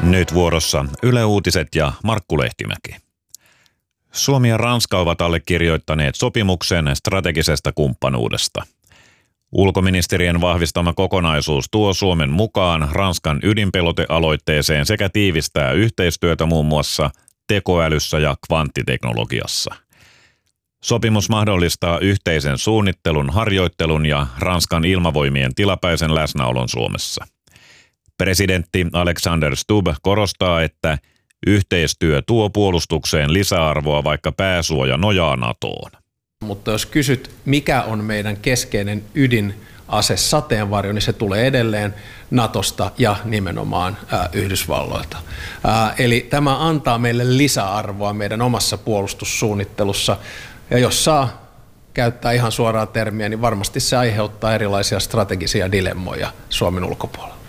Nyt vuorossa Yle Uutiset ja Markku Lehtimäki. Suomi ja Ranska ovat allekirjoittaneet sopimuksen strategisesta kumppanuudesta. Ulkoministerien vahvistama kokonaisuus tuo Suomen mukaan Ranskan ydinpelotealoitteeseen sekä tiivistää yhteistyötä muun muassa tekoälyssä ja kvanttiteknologiassa. Sopimus mahdollistaa yhteisen suunnittelun, harjoittelun ja Ranskan ilmavoimien tilapäisen läsnäolon Suomessa. Presidentti Alexander Stubb korostaa, että yhteistyö tuo puolustukseen lisäarvoa, vaikka pääsuoja nojaa NATOon. Mutta jos kysyt, mikä on meidän keskeinen ydinase sateenvarjo, niin se tulee edelleen NATOsta ja nimenomaan Yhdysvalloilta. Eli tämä antaa meille lisäarvoa meidän omassa puolustussuunnittelussa. Ja jos saa käyttää ihan suoraa termiä, niin varmasti se aiheuttaa erilaisia strategisia dilemmoja Suomen ulkopuolella.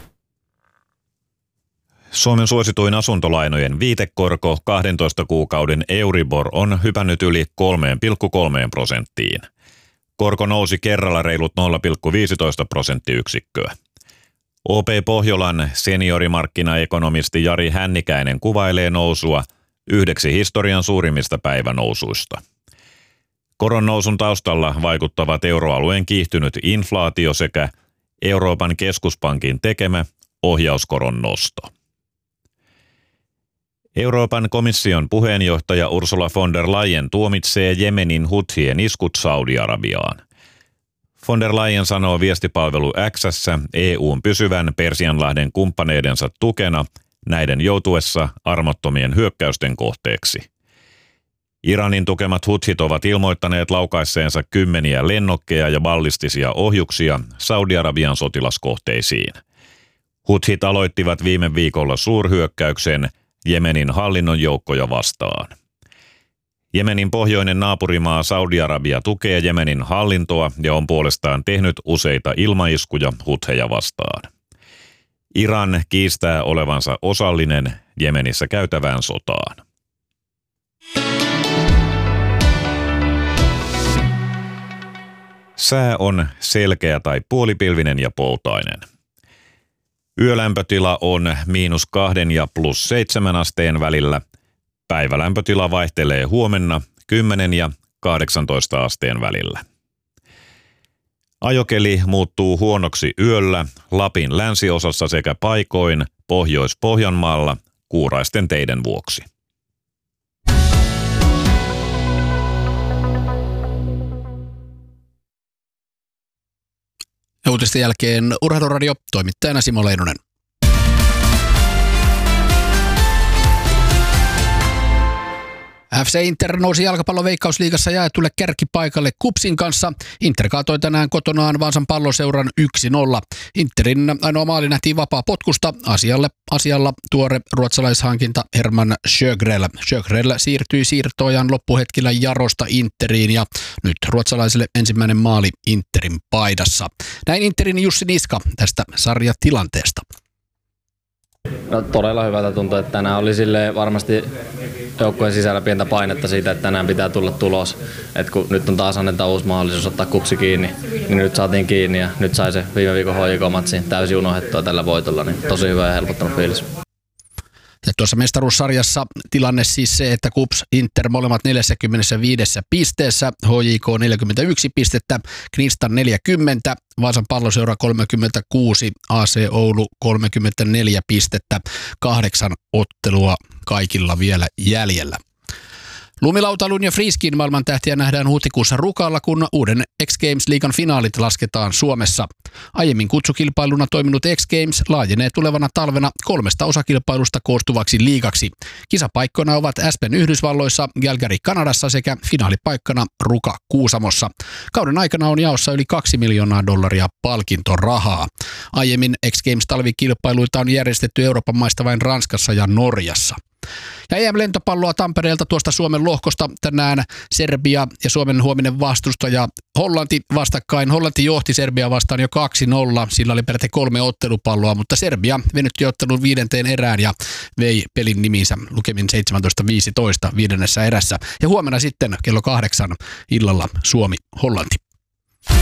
Suomen suosituin asuntolainojen viitekorko 12 kuukauden Euribor on hypännyt yli 3,3%. Korko nousi kerralla reilut 0,15 prosenttiyksikköä. OP Pohjolan seniorimarkkinaekonomisti Jari Hännikäinen kuvailee nousua yhdeksi historian suurimmista päivänousuista. Koron nousun taustalla vaikuttavat euroalueen kiihtynyt inflaatio sekä Euroopan keskuspankin tekemä ohjauskoron nosto. Euroopan komission puheenjohtaja Ursula von der Leyen tuomitsee Jemenin huthien iskut Saudi-Arabiaan. Von der Leyen sanoo viestipalvelu X:ssä EU:n pysyvän Persianlahden kumppaneidensa tukena näiden joutuessa armottomien hyökkäysten kohteeksi. Iranin tukemat huthit ovat ilmoittaneet laukaisseensa kymmeniä lennokkeja ja ballistisia ohjuksia Saudi-Arabian sotilaskohteisiin. Huthit aloittivat viime viikolla suurhyökkäyksen Jemenin hallinnon joukkoja vastaan. Jemenin pohjoinen naapurimaa Saudi-Arabia tukee Jemenin hallintoa ja on puolestaan tehnyt useita ilmaiskuja hutheja vastaan. Iran kiistää olevansa osallinen Jemenissä käytävään sotaan. Sää on selkeä tai puolipilvinen ja poutainen. Yölämpötila on -2 ja +7 asteen välillä. Päivälämpötila vaihtelee huomenna 10 ja 18 asteen välillä. Ajokeli muuttuu huonoksi yöllä Lapin länsiosassa sekä paikoin Pohjois-Pohjanmaalla kuuraisten teiden vuoksi. Uutisten jälkeen Urheiluradio, toimittajana Simo Leinonen. FC Inter nousi jalkapallon Veikkausliigassa jaetulle kärkipaikalle KuPSin kanssa. Inter kaatoi tänään kotonaan Vaasan Palloseuran 1-0. Interin ainoa maali nähtiin vapaa potkusta. Asialla tuore ruotsalaishankinta Herman Sjögrell. Sjögrell siirtyi siirtoajan loppuhetkillä Jarosta Interiin ja nyt ruotsalaiselle ensimmäinen maali Interin paidassa. Näin Interin Jussi Niska tästä sarjatilanteesta. No, todella hyvältä tuntuu, että tänään oli varmasti joukkueen sisällä pientä painetta siitä, että tänään pitää tulla tulos. Et kun nyt on taas annetaan uusi mahdollisuus ottaa KuPS kiinni, niin nyt saatiin kiinni ja nyt sai se viime viikon HJK-matsin täysin unohdettua tällä voitolla. Niin tosi hyvä ja helpottanut fiilis. Ja tuossa mestaruussarjassa tilanne siis se, että KuPS Inter molemmat 45 pisteessä, HJK 41 pistettä, Knistan 40, Vaasan Palloseura 36, AC Oulu 34 pistettä, 8 ottelua kaikilla vielä jäljellä. Lumilautailun ja freeskin maailman tähtiä nähdään huhtikuussa Rukalla, kun uuden X Games-liigan finaalit lasketaan Suomessa. Aiemmin kutsukilpailuna toiminut X Games laajenee tulevana talvena 3 osakilpailusta koostuvaksi liigaksi. Kisapaikkoina ovat Aspen Yhdysvalloissa, Calgary Kanadassa sekä finaalipaikkana Ruka Kuusamossa. Kauden aikana on jaossa yli $2 miljoonaa palkintorahaa. Aiemmin X Games-talvikilpailuita on järjestetty Euroopan maista vain Ranskassa ja Norjassa. Ja EM-lentopalloa Tampereelta tuosta Suomen lohkosta tänään Serbia ja Suomen huominen vastustaja Hollanti vastakkain. Hollanti johti Serbia vastaan jo 2-0, sillä oli peräti 3 ottelupalloa, mutta Serbia venytti ottelun 5. erään ja vei pelin niminsä lukemin 17-15 5. erässä. Ja huomenna sitten kello 8 illalla Suomi-Hollanti.